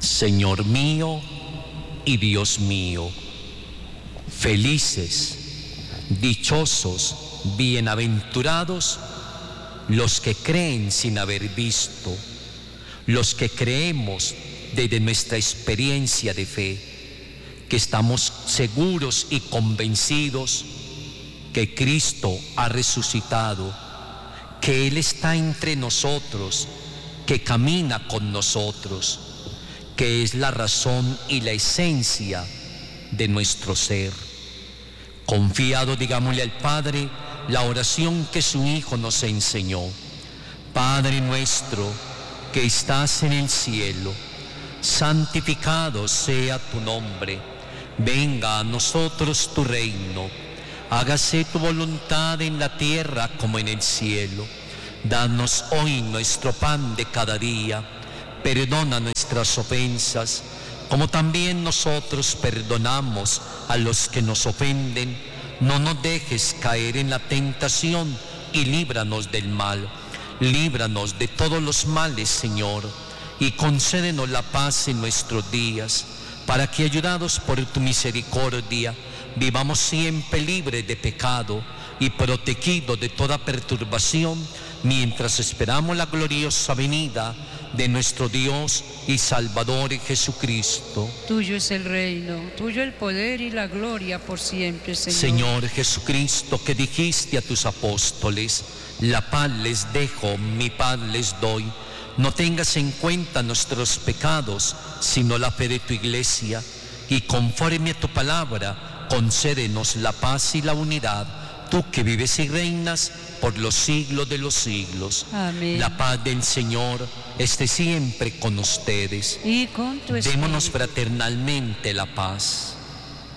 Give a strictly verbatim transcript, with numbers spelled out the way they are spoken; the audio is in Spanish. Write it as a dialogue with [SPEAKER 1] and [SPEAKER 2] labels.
[SPEAKER 1] Señor mío y Dios mío, felices, dichosos, bienaventurados los que creen sin haber visto, los que creemos desde nuestra experiencia de fe, que estamos seguros y convencidos que Cristo ha resucitado, que Él está entre nosotros, que camina con nosotros, que es la razón y la esencia de nuestro ser. Confiado, digámosle al Padre la oración que su Hijo nos enseñó. Padre nuestro que estás en el cielo, santificado sea tu nombre. Venga a nosotros tu reino. Hágase tu voluntad en la tierra como en el cielo. Danos hoy nuestro pan de cada día. Perdona nuestras ofensas, como también nosotros perdonamos a los que nos ofenden. No nos dejes caer en la tentación y líbranos del mal. Líbranos de todos los males, Señor, y concédenos la paz en nuestros días, para que, ayudados por tu misericordia, vivamos siempre libres de pecado y protegidos de toda perturbación, mientras esperamos la gloriosa venida de nuestro Dios y Salvador Jesucristo.
[SPEAKER 2] Tuyo es el reino, tuyo el poder y la gloria por siempre, Señor.
[SPEAKER 1] Señor Jesucristo, que dijiste a tus apóstoles: la paz les dejo, mi paz les doy. No tengas en cuenta nuestros pecados, sino la fe de tu iglesia, y conforme a tu palabra, concédenos la paz y la unidad, tú que vives y reinas por los siglos de los siglos.
[SPEAKER 2] Amén.
[SPEAKER 1] La paz del Señor esté siempre con ustedes.
[SPEAKER 2] Y con tu espíritu.
[SPEAKER 1] Démonos fraternalmente la paz.